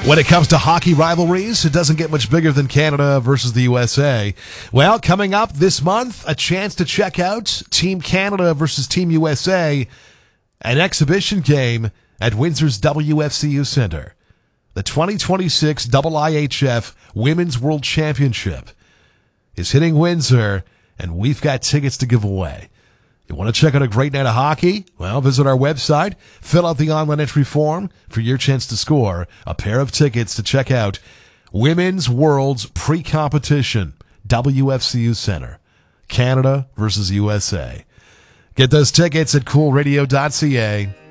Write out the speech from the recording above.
When it comes to hockey rivalries, it doesn't get much bigger than Canada versus the USA. Well, coming up this month, a chance to check out Team Canada versus Team USA, an exhibition game at Windsor's WFCU Center. The 2026 IIHF Women's World Championship is hitting Windsor, and we've got tickets to give away. You want to check out a great night of hockey? Well, visit our website, fill out the online entry form for your chance to score a pair of tickets to check out Women's World's pre-competition, WFCU Center, Canada versus USA. Get those tickets at coolradio.ca.